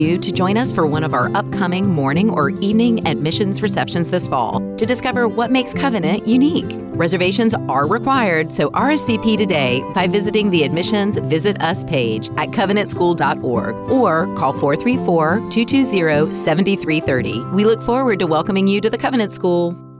you to join us for one of our upcoming morning or evening admissions receptions this fall to discover what makes Covenant unique. Reservations are required, so RSVP today by visiting the Admissions Visit Us page at covenantschool.org or call 434-220-7330. We look forward to welcoming you to the Covenant School.